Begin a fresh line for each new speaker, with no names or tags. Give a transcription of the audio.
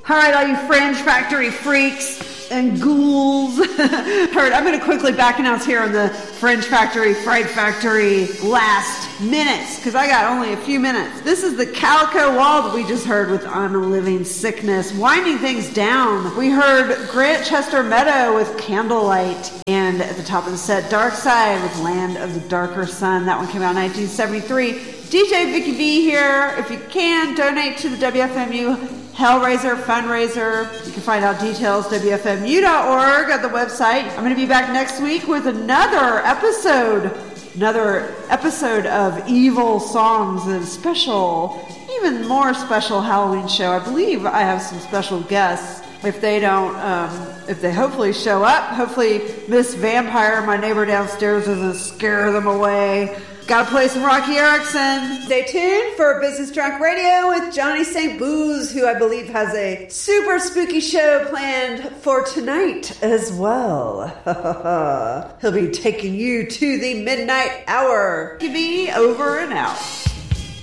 All right, all you Fringe Factory freaks and ghouls. Heard, I'm going to quickly back announce here on the Fringe Factory, Fright Factory last minutes, because I got only a few minutes. This is the Calico Wall that we just heard with I'm a Living Sickness. Winding things down, we heard Grant Chester Meadow with Candlelight, and at the top of the set, Dark Side with Land of the Darker Sun. That one came out in 1973. DJ Vicky V here. If you can, donate to the WFMU Hellraiser fundraiser. You can find out details WFMU.org at the website. I'm going to be back next week with another episode of Evil Songs, and special, even more special Halloween show. I believe I have some special guests. If they don't, if they hopefully show up, hopefully Miss Vampire, my neighbor downstairs, doesn't scare them away. Gotta play some Rocky Erickson. Stay tuned for Business Drunk Radio with Johnny St. Booze, who I believe has a super spooky show planned for tonight as well. He'll be taking you to the midnight hour. Be over and out.